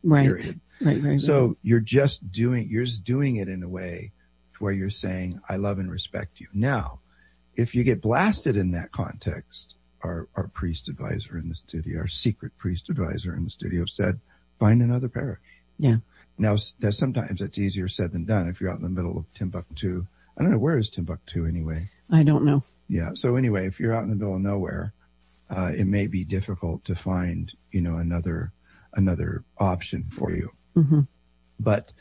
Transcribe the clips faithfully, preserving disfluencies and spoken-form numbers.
Right. Period. Right, right, So right. you're just doing, you're just doing it in a way where you're saying, I love and respect you. Now, if you get blasted in that context, our, our priest advisor in the studio, our secret priest advisor in the studio said, find another parish. Yeah. Now, that sometimes that's easier said than done if you're out in the middle of Timbuktu. I don't know, where is Timbuktu anyway? I don't know. Yeah. So anyway, if you're out in the middle of nowhere, uh, it may be difficult to find, you know, another, another option for you. Mm-hmm. But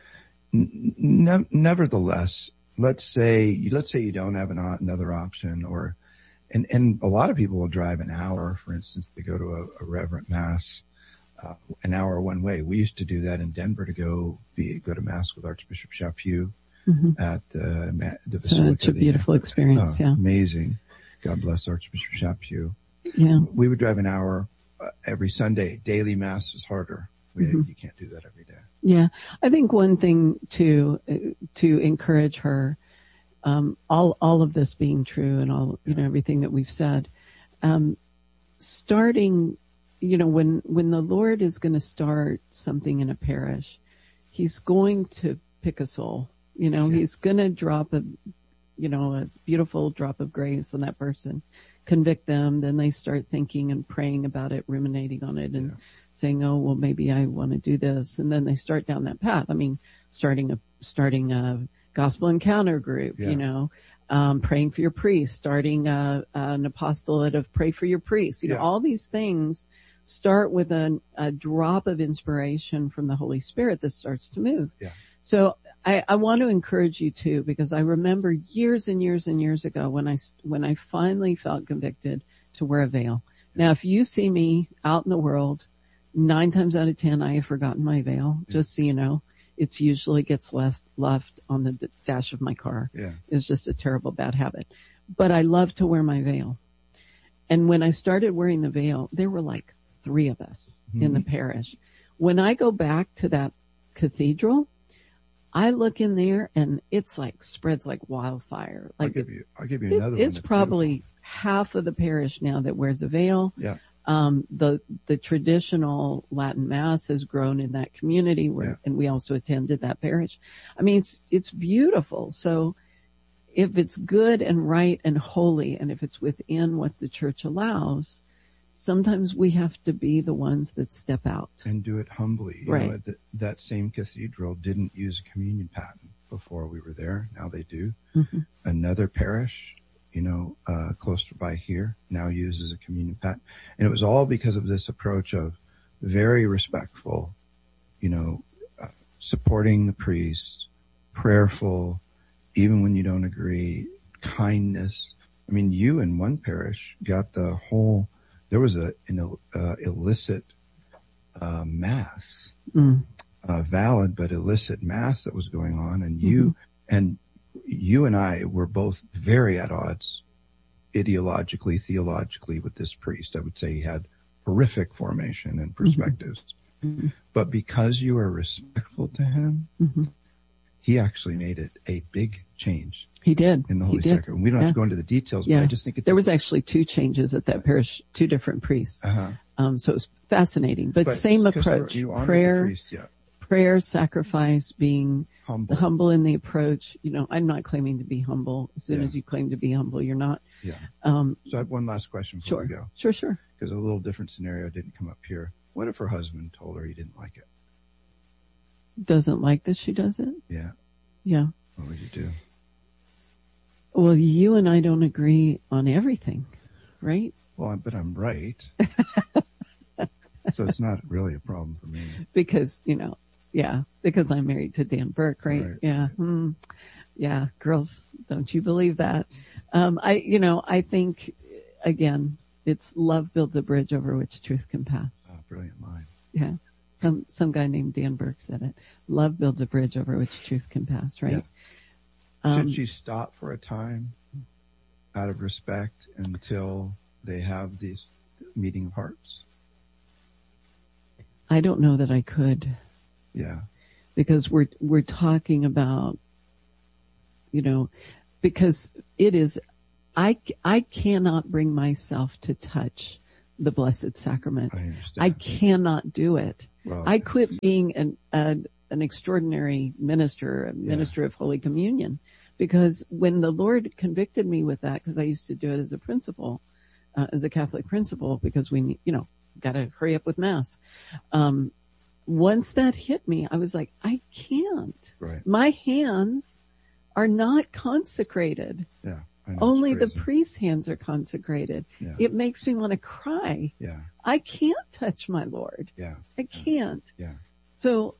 n- ne- nevertheless, let's say, let's say you don't have an, another option, or, and, and a lot of people will drive an hour, for instance, to go to a, a reverent mass, uh, an hour one way. We used to do that in Denver to go be, go to mass with Archbishop Chaput. Mm-hmm. At the, the Such a beautiful experience, uh, yeah. Amazing. God bless Archbishop Chaput. Yeah. We would drive an hour uh, every Sunday. Daily mass is harder. We, mm-hmm. You can't do that every day. Yeah. I think one thing to, uh, to encourage her, um, all, all of this being true and all, you know, everything that we've said, um, starting, you know, when, when the Lord is going to start something in a parish, he's going to pick a soul. You know, yeah. He's going to drop a, you know, a beautiful drop of grace on that person, convict them. Then they start thinking and praying about it, ruminating on it and yeah. saying, oh, well, maybe I want to do this. And then they start down that path. I mean, starting a, starting a gospel encounter group, yeah. you know, um, praying for your priest, starting a, an apostolate of pray for your priest. You yeah. know, all these things start with a, a drop of inspiration from the Holy Spirit that starts to move. Yeah. So I, I want to encourage you too, because I remember years and years and years ago when I, when I finally felt convicted to wear a veil. Now, if you see me out in the world, nine times out of ten, I have forgotten my veil. Yeah. Just so you know, it's usually gets left, left on the d- dash of my car. Yeah. It's just a terrible bad habit. But I love to wear my veil. And when I started wearing the veil, there were like three of us mm-hmm. in the parish. When I go back to that cathedral, I look in there and it's like spreads like wildfire. Like I'll give you, I'll give you another it, one. It's probably beautiful. Half of the parish now that wears a veil. Yeah. Um, the, the traditional Latin mass has grown in that community where, yeah. and we also attended that parish. I mean, it's, it's beautiful. So if it's good and right and holy, and if it's within what the church allows, sometimes we have to be the ones that step out. And do it humbly. You right. know, that, that same cathedral didn't use a communion paten before we were there. Now they do. Mm-hmm. Another parish, you know, uh, close by here now uses a communion paten. And it was all because of this approach of very respectful, you know, uh, supporting the priest, prayerful, even when you don't agree, kindness. I mean, you in one parish got the whole, there was a, an uh, illicit, uh, mass, mm. uh, valid but illicit mass that was going on. And you, mm-hmm. and you and I were both very at odds ideologically, theologically with this priest. I would say he had horrific formation and perspectives. Mm-hmm. But because you were respectful to him, mm-hmm. he actually made it a big change. He did. In the Holy Sacrament. We don't yeah. have to go into the details, yeah. but I just think it's... There was actually two changes at that parish, two different priests. Uh-huh. Um, so it was fascinating, but, but same approach. Prayer, priest, yeah. prayer, sacrifice, being humble. humble in the approach. You know, I'm not claiming to be humble. As soon yeah. as you claim to be humble, you're not. Yeah. Um, so I have one last question before sure. we go. Sure, sure. Because a little different scenario didn't come up here. What if her husband told her he didn't like it? Doesn't like that she does it? Yeah. Yeah. What would you do? Well, you and I don't agree on everything, right? Well, but I'm right. So it's not really a problem for me. Because, you know, yeah, because I'm married to Dan Burke, right? right yeah. Right. Mm, yeah. Girls, don't you believe that? Um, I, you know, I think again, it's love builds a bridge over which truth can pass. Oh, brilliant line. Yeah. Some, some guy named Dan Burke said it. Love builds a bridge over which truth can pass, right? Yeah. Um, Should she stop for a time out of respect until they have this meeting of hearts? I don't know that I could. Yeah. Because we're, we're talking about, you know, because it is, I, I cannot bring myself to touch the Blessed Sacrament. I understand. I cannot do it. Well, I quit being an, an, an extraordinary minister, a minister yeah. of Holy Communion, because when the Lord convicted me with that, because I used to do it as a principal, uh, as a Catholic principal, because we, you know, got to hurry up with Mass. Um, once that hit me, I was like, I can't. Right. My hands are not consecrated. Yeah. Only the priest's hands are consecrated. Yeah. It makes me want to cry. Yeah. I can't touch my Lord. Yeah. I can't. Yeah. So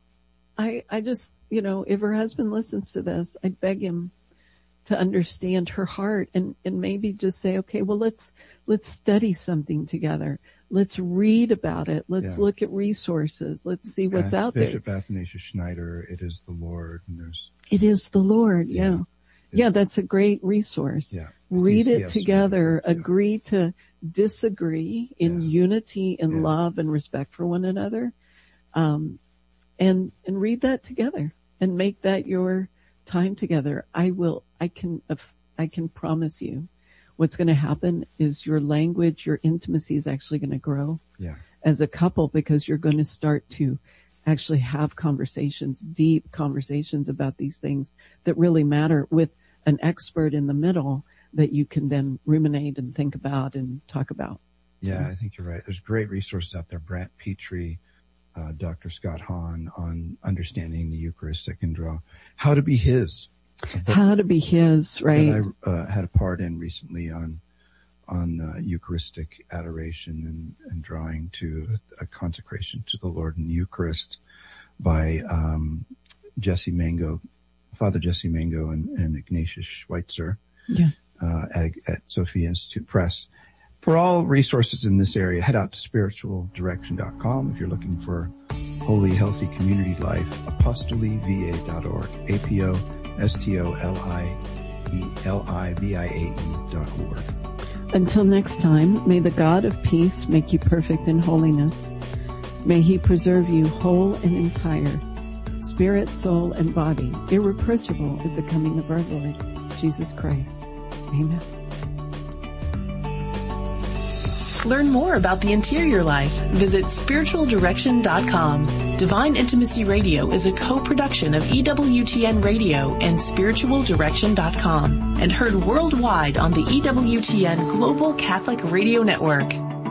I, I just, you know, if her husband listens to this, I'd beg him to understand her heart and, and maybe just say, okay, well, let's, let's study something together. Let's read about it. Let's yeah. look at resources. Let's see what's uh, out Bishop there. Bishop Athanasius Schneider, It Is the Lord. And there's, it is the Lord. Yeah. yeah. Yeah, that's a great resource. Yeah. Read He's, it together, yeah. agree to disagree in yeah. unity and yeah. love and respect for one another. Um, and, and read that together and make that your time together. I will, I can, I can promise you what's going to happen is your language, your intimacy is actually going to grow yeah. as a couple because you're going to start to actually have conversations, deep conversations about these things that really matter with an expert in the middle that you can then ruminate and think about and talk about. Yeah, so. I think you're right. There's great resources out there. Brant Petrie, uh, Doctor Scott Hahn on understanding the Eucharist that can draw how to be his. How to be his, right? That I uh, had a part in recently on on uh, Eucharistic adoration and, and drawing to a, a consecration to the Lord in the Eucharist by um, Jesse Mango, Father Jesse Mango and, and Ignatius Schweitzer yeah. uh, at, at Sophia Institute Press. For all resources in this area, head out to spiritual direction dot com if you're looking for holy, healthy community life, apostoli v a dot org, A P O S T O L I E L I V I A E dot org. Until next time, may the God of peace make you perfect in holiness. May he preserve you whole and entire, spirit, soul, and body, irreproachable at the coming of our Lord Jesus Christ. Amen. Learn more about the interior life. Visit spiritual direction dot com. Divine Intimacy Radio is a co-production of E W T N Radio and spiritual direction dot com and heard worldwide on the E W T N Global Catholic Radio Network.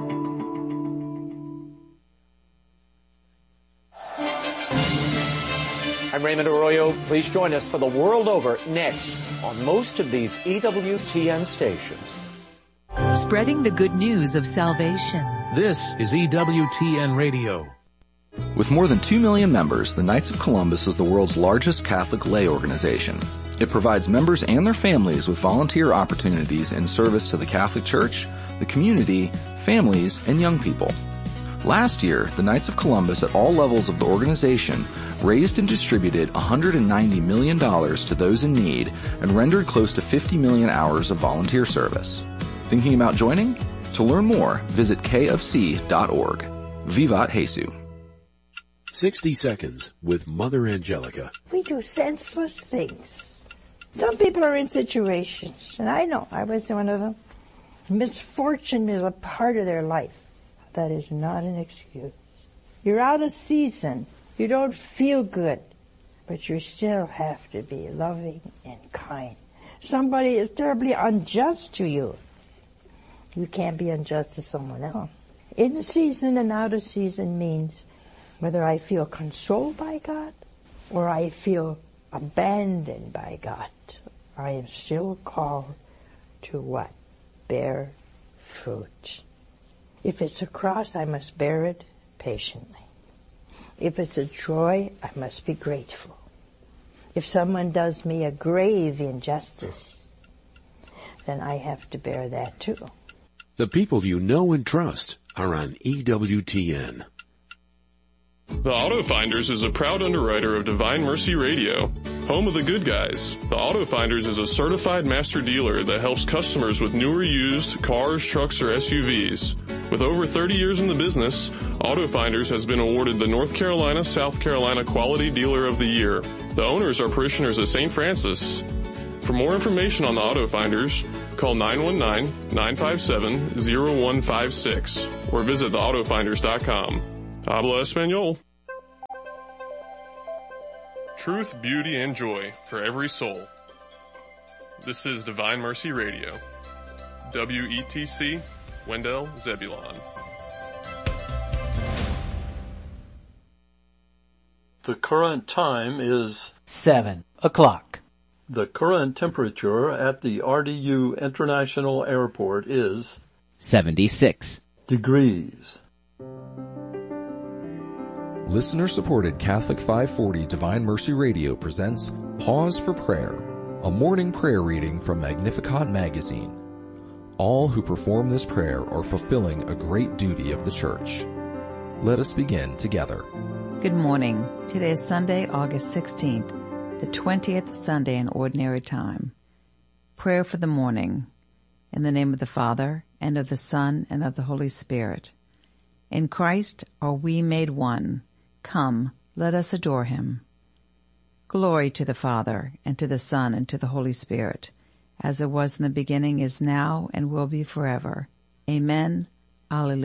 I'm Raymond Arroyo. Please join us for The World Over next on most of these E W T N stations. Spreading the good news of salvation. This is E W T N Radio. With more than two million members, the Knights of Columbus is the world's largest Catholic lay organization. It provides members and their families with volunteer opportunities in service to the Catholic Church, the community, families, and young people. Last year, the Knights of Columbus at all levels of the organization raised and distributed one hundred ninety million dollars to those in need and rendered close to fifty million hours of volunteer service. Thinking about joining? To learn more, visit k f c dot org. Vivat Jesu. sixty seconds with Mother Angelica. We do senseless things. Some people are in situations, and I know I was one of them. Misfortune is a part of their life. That is not an excuse. You're out of season. You don't feel good, but you still have to be loving and kind. Somebody is terribly unjust to you. You can't be unjust to someone else. In season and out of season means whether I feel consoled by God or I feel abandoned by God, I am still called to what? Bear fruit. If it's a cross, I must bear it patiently. If it's a joy, I must be grateful. If someone does me a grave injustice, then I have to bear that too. The people you know and trust are on E W T N. The Auto Finders is a proud underwriter of Divine Mercy Radio, home of the good guys. The Auto Finders is a certified master dealer that helps customers with newer used cars, trucks, or S U Vs. With over thirty years in the business, Auto Finders has been awarded the North Carolina, South Carolina Quality Dealer of the Year. The owners are parishioners of Saint Francis. For more information on the Auto Finders, call nine one nine, nine five seven, zero one five six or visit the auto finders dot com. Habla Espanol. Truth, beauty, and joy for every soul. This is Divine Mercy Radio. W E T C, Wendell Zebulon. The current time is seven o'clock. The current temperature at the R D U International Airport is seventy-six degrees. Listener-supported Catholic five forty Divine Mercy Radio presents Pause for Prayer, a morning prayer reading from Magnificat magazine. All who perform this prayer are fulfilling a great duty of the Church. Let us begin together. Good morning. Today is Sunday, August sixteenth, the twentieth Sunday in Ordinary Time. Prayer for the morning. In the name of the Father, and of the Son, and of the Holy Spirit. In Christ are we made one. Come, let us adore him. Glory to the Father, and to the Son, and to the Holy Spirit, as it was in the beginning, is now, and will be forever. Amen. Alleluia.